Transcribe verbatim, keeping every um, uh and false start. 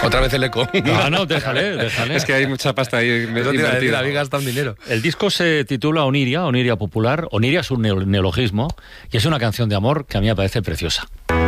Otra vez el eco. No, no, déjale, déjale. Es que hay mucha pasta ahí No te iba a decir, invertida. habéis gastado un dinero. El disco se titula Oniria, Oniria Popular. Oniria es un neo- neologismo y es una canción de amor que a mí me parece preciosa.